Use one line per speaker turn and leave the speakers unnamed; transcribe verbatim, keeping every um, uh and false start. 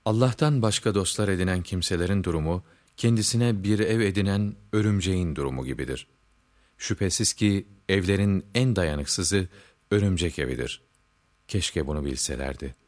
Allah'tan başka dostlar edinen kimselerin durumu, kendisine bir ev edinen örümceğin durumu gibidir. Şüphesiz ki evlerin en dayanıksızı örümcek evidir. Keşke bunu bilselerdi.